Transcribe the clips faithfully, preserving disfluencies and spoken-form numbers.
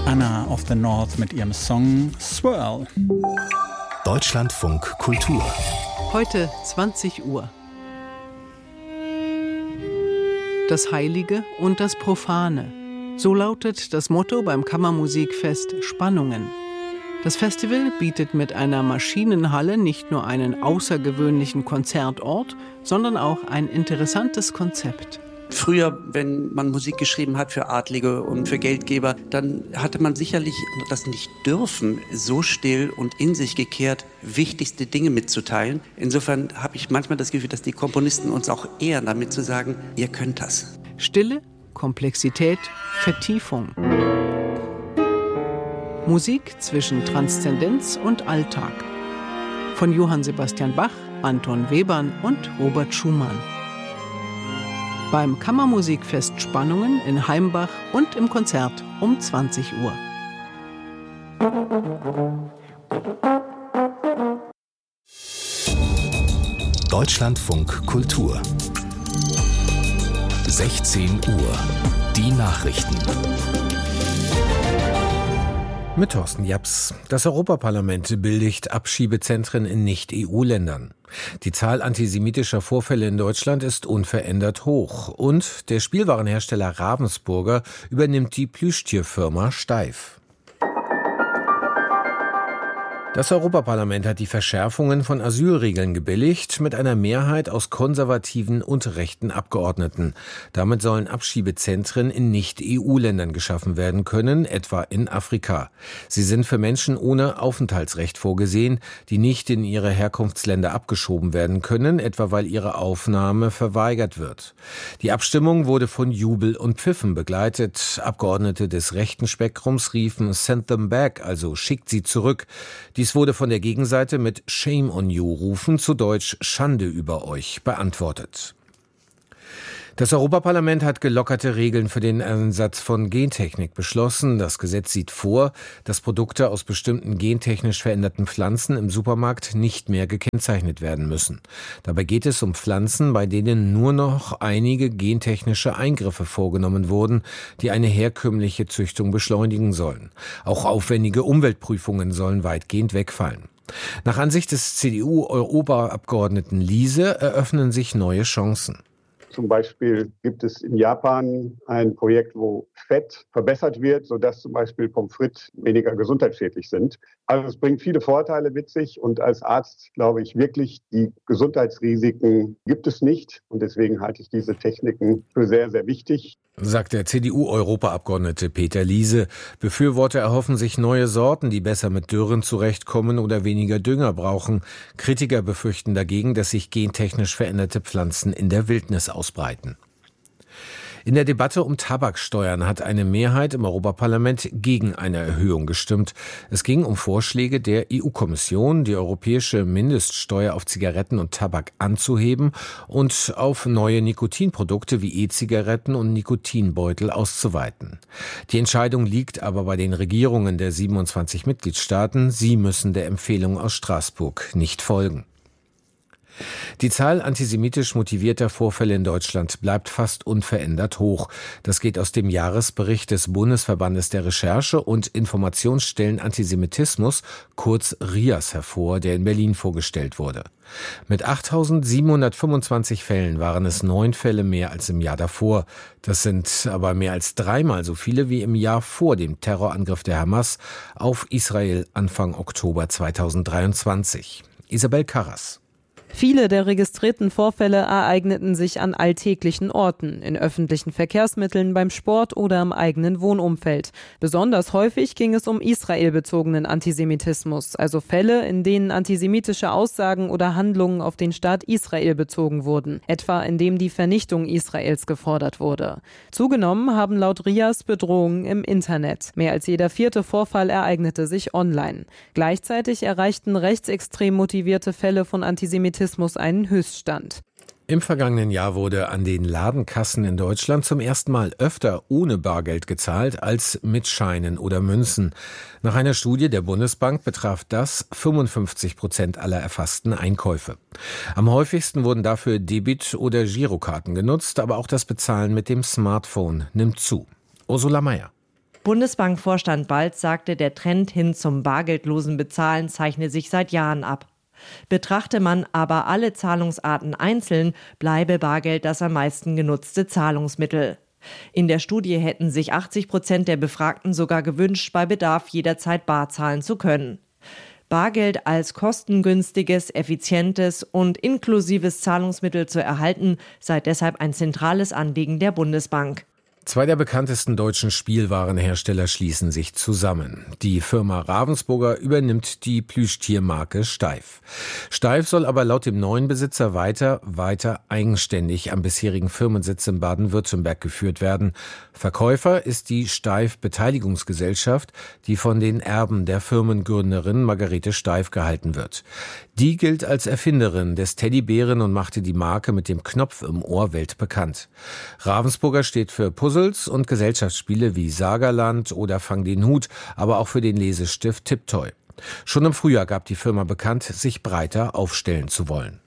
Anna of the North mit ihrem Song Swirl. Deutschlandfunk Kultur. Heute zwanzig Uhr. Das Heilige und das Profane. So lautet das Motto beim Kammermusikfest Spannungen. Das Festival bietet mit einer Maschinenhalle nicht nur einen außergewöhnlichen Konzertort, sondern auch ein interessantes Konzept. Früher, wenn man Musik geschrieben hat für Adlige und für Geldgeber, dann hatte man sicherlich das nicht dürfen, so still und in sich gekehrt wichtigste Dinge mitzuteilen. Insofern habe ich manchmal das Gefühl, dass die Komponisten uns auch ehren, damit zu sagen, ihr könnt das. Stille, Komplexität, Vertiefung. Musik zwischen Transzendenz und Alltag. Von Johann Sebastian Bach, Anton Webern und Robert Schumann. Beim Kammermusikfest Spannungen in Heimbach und im Konzert um zwanzig Uhr. Deutschlandfunk Kultur. sechzehn Uhr. Die Nachrichten. Mit Thorsten Japs. Das Europaparlament billigt Abschiebezentren in Nicht-E U-Ländern. Die Zahl antisemitischer Vorfälle in Deutschland ist unverändert hoch. Und der Spielwarenhersteller Ravensburger übernimmt die Plüschtierfirma Steiff. Das Europaparlament hat die Verschärfungen von Asylregeln gebilligt, mit einer Mehrheit aus konservativen und rechten Abgeordneten. Damit sollen Abschiebezentren in Nicht-E U-Ländern geschaffen werden können, etwa in Afrika. Sie sind für Menschen ohne Aufenthaltsrecht vorgesehen, die nicht in ihre Herkunftsländer abgeschoben werden können, etwa weil ihre Aufnahme verweigert wird. Die Abstimmung wurde von Jubel und Pfiffen begleitet. Abgeordnete des rechten Spektrums riefen "Send them back", also schickt sie zurück. Die Dies wurde von der Gegenseite mit "Shame on you" rufen, zu Deutsch "Schande über euch", beantwortet. Das Europaparlament hat gelockerte Regeln für den Einsatz von Gentechnik beschlossen. Das Gesetz sieht vor, dass Produkte aus bestimmten gentechnisch veränderten Pflanzen im Supermarkt nicht mehr gekennzeichnet werden müssen. Dabei geht es um Pflanzen, bei denen nur noch einige gentechnische Eingriffe vorgenommen wurden, die eine herkömmliche Züchtung beschleunigen sollen. Auch aufwendige Umweltprüfungen sollen weitgehend wegfallen. Nach Ansicht des C D U-Europaabgeordneten Liese eröffnen sich neue Chancen. Zum Beispiel gibt es in Japan ein Projekt, wo Fett verbessert wird, sodass zum Beispiel Pommes frites weniger gesundheitsschädlich sind. Also es bringt viele Vorteile mit sich und als Arzt glaube ich wirklich, die Gesundheitsrisiken gibt es nicht und deswegen halte ich diese Techniken für sehr, sehr wichtig. Sagt der C D U-Europaabgeordnete Peter Liese. Befürworter erhoffen sich neue Sorten, die besser mit Dürren zurechtkommen oder weniger Dünger brauchen. Kritiker befürchten dagegen, dass sich gentechnisch veränderte Pflanzen in der Wildnis ausbreiten. In der Debatte um Tabaksteuern hat eine Mehrheit im Europaparlament gegen eine Erhöhung gestimmt. Es ging um Vorschläge der E U-Kommission, die europäische Mindeststeuer auf Zigaretten und Tabak anzuheben und auf neue Nikotinprodukte wie E-Zigaretten und Nikotinbeutel auszuweiten. Die Entscheidung liegt aber bei den Regierungen der siebenundzwanzig Mitgliedstaaten. Sie müssen der Empfehlung aus Straßburg nicht folgen. Die Zahl antisemitisch motivierter Vorfälle in Deutschland bleibt fast unverändert hoch. Das geht aus dem Jahresbericht des Bundesverbandes der Recherche- und Informationsstellen Antisemitismus, kurz R I A S, hervor, der in Berlin vorgestellt wurde. Mit achttausendsiebenhundertfünfundzwanzig Fällen waren es neun Fälle mehr als im Jahr davor. Das sind aber mehr als dreimal so viele wie im Jahr vor dem Terrorangriff der Hamas auf Israel Anfang Oktober zweitausenddreiundzwanzig. Isabel Karras. Viele der registrierten Vorfälle ereigneten sich an alltäglichen Orten, in öffentlichen Verkehrsmitteln, beim Sport oder im eigenen Wohnumfeld. Besonders häufig ging es um israelbezogenen Antisemitismus, also Fälle, in denen antisemitische Aussagen oder Handlungen auf den Staat Israel bezogen wurden, etwa indem die Vernichtung Israels gefordert wurde. Zugenommen haben laut R I A S Bedrohungen im Internet. Mehr als jeder vierte Vorfall ereignete sich online. Gleichzeitig erreichten rechtsextrem motivierte Fälle von Antisemitismus einen Höchststand. Im vergangenen Jahr wurde an den Ladenkassen in Deutschland zum ersten Mal öfter ohne Bargeld gezahlt als mit Scheinen oder Münzen. Nach einer Studie der Bundesbank betraf das fünfundfünfzig Prozent aller erfassten Einkäufe. Am häufigsten wurden dafür Debit- oder Girokarten genutzt, aber auch das Bezahlen mit dem Smartphone nimmt zu. Ursula Mayer. Bundesbankvorstand Balz sagte, der Trend hin zum bargeldlosen Bezahlen zeichne sich seit Jahren ab. Betrachte man aber alle Zahlungsarten einzeln, bleibe Bargeld das am meisten genutzte Zahlungsmittel. In der Studie hätten sich achtzig Prozent der Befragten sogar gewünscht, bei Bedarf jederzeit bar zahlen zu können. Bargeld als kostengünstiges, effizientes und inklusives Zahlungsmittel zu erhalten, sei deshalb ein zentrales Anliegen der Bundesbank. Zwei der bekanntesten deutschen Spielwarenhersteller schließen sich zusammen. Die Firma Ravensburger übernimmt die Plüschtiermarke Steiff. Steiff soll aber laut dem neuen Besitzer weiter, weiter eigenständig am bisherigen Firmensitz in Baden-Württemberg geführt werden. Verkäufer ist die Steiff Beteiligungsgesellschaft, die von den Erben der Firmengründerin Margarete Steiff gehalten wird. Die gilt als Erfinderin des Teddybären und machte die Marke mit dem Knopf im Ohr weltbekannt. Ravensburger steht für Puzzles und Gesellschaftsspiele wie Sagerland oder Fang den Hut, aber auch für den Lesestift Tiptoy. Schon im Frühjahr gab die Firma bekannt, sich breiter aufstellen zu wollen.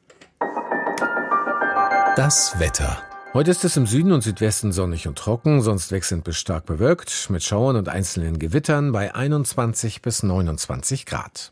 Das Wetter. Heute ist es im Süden und Südwesten sonnig und trocken, sonst wechselnd bis stark bewölkt, mit Schauern und einzelnen Gewittern bei einundzwanzig bis neunundzwanzig Grad.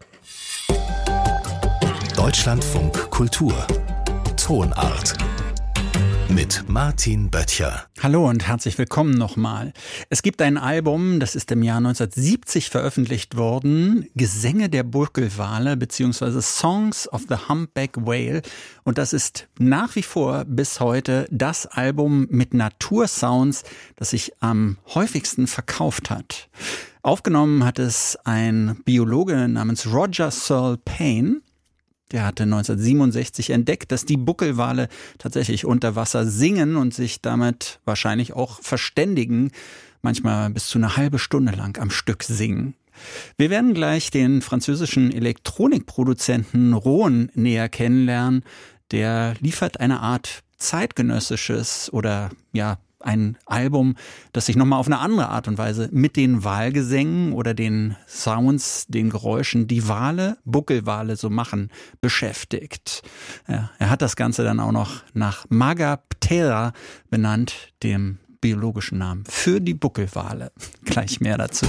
Deutschlandfunk Kultur. Tonart. Mit Martin Böttcher. Hallo und herzlich willkommen nochmal. Es gibt ein Album, das ist im Jahr neunzehnhundertsiebzig veröffentlicht worden, Gesänge der Buckelwale bzw. Songs of the Humpback Whale. Und das ist nach wie vor bis heute das Album mit Natursounds, das sich am häufigsten verkauft hat. Aufgenommen hat es ein Biologe namens Roger Searle Payne. Der hatte neunzehnhundertsiebenundsechzig entdeckt, dass die Buckelwale tatsächlich unter Wasser singen und sich damit wahrscheinlich auch verständigen, manchmal bis zu eine halbe Stunde lang am Stück singen. Wir werden gleich den französischen Elektronikproduzenten Roon näher kennenlernen. Der liefert eine Art zeitgenössisches oder ja ein Album, das sich nochmal auf eine andere Art und Weise mit den Walgesängen oder den Sounds, den Geräuschen, die Wale, Buckelwale so machen, beschäftigt. Ja, er hat das Ganze dann auch noch nach Magaptera benannt, dem biologischen Namen für die Buckelwale. Gleich mehr dazu.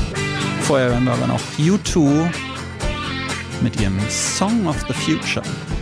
Vorher hören wir aber noch U zwei mit ihrem Song of the Future.